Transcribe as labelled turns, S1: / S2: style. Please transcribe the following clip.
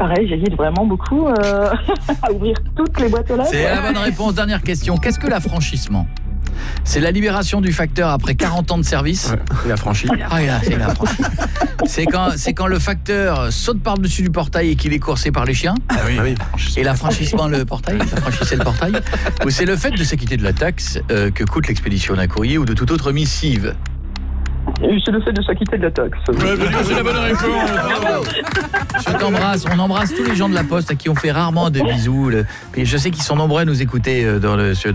S1: pareil, j'hésite vraiment beaucoup à ouvrir toutes les boîtes aux lettres.
S2: C'est la bonne réponse. Dernière question. Qu'est-ce que l'affranchissement ? C'est la libération du facteur après 40 ans de service.
S3: Ouais, il a franchi.
S2: Ah, il a franchi. C'est quand le facteur saute par-dessus du portail et qu'il est coursé par les chiens.
S3: Ah oui.
S2: Et l'affranchissement, le portail, l'affranchissait le portail. Ou c'est le fait de s'acquitter de la taxe que coûte l'expédition d'un courrier ou de toute autre missive.
S1: C'est le fait de s'acquitter de la taxe.
S3: C'est la bonne réponse.
S2: Bravo. Je t'embrasse. On embrasse tous les gens de la Poste à qui on fait rarement de bisous. Et je sais qu'ils sont nombreux à nous écouter dans le